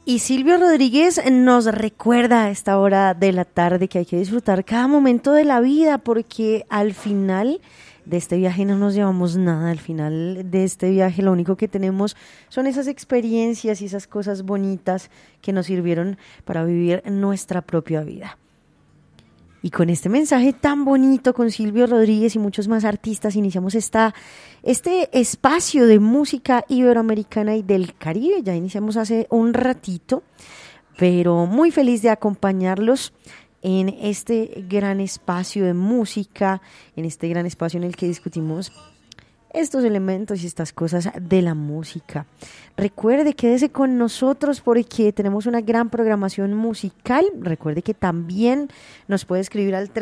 Y Silvio Rodríguez nos recuerda a esta hora de la tarde que hay que disfrutar cada momento de la vida, porque al final de este viaje no nos llevamos nada. Al final de este viaje lo único que tenemos son esas experiencias y esas cosas bonitas que nos sirvieron para vivir nuestra propia vida. Y con este mensaje tan bonito, con Silvio Rodríguez y muchos más artistas, iniciamos este espacio de música iberoamericana y del Caribe. Ya iniciamos hace un ratito, pero muy feliz de acompañarlos en este gran espacio de música, en este gran espacio en el que discutimos estos elementos y estas cosas de la música. Recuerde, quédese con nosotros porque tenemos una gran programación musical. Recuerde que también nos puede escribir al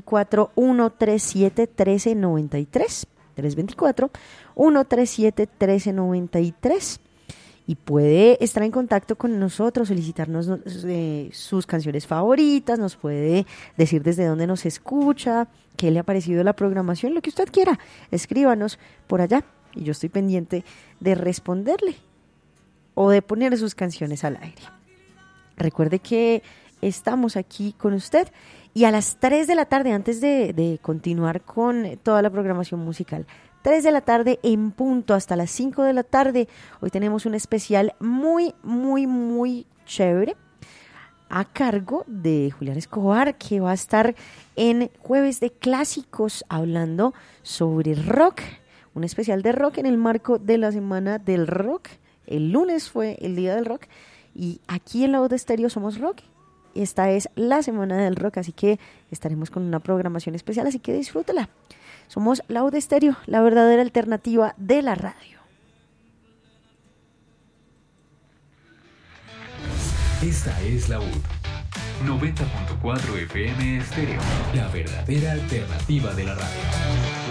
324-137-1393, 324-137-1393, y puede estar en contacto con nosotros, solicitarnos sus canciones favoritas, nos puede decir desde dónde nos escucha, qué le ha parecido la programación, lo que usted quiera. Escríbanos por allá y yo estoy pendiente de responderle o de poner sus canciones al aire. Recuerde que estamos aquí con usted y a las 3 de la tarde, antes de continuar con toda la programación musical, 3 de la tarde en punto hasta las 5 de la tarde, hoy tenemos un especial muy, muy, muy chévere a cargo de Julián Escobar, que va a estar en Jueves de Clásicos hablando sobre rock, un especial de rock en el marco de la Semana del Rock. El lunes fue el Día del Rock y aquí en La Voz de Estéreo somos rock. Esta es la Semana del Rock, así que estaremos con una programación especial, así que disfrútela. Somos La Voz de Estéreo, la verdadera alternativa de la radio. Esta es La UD 90.4 FM Estéreo, la verdadera alternativa de la radio.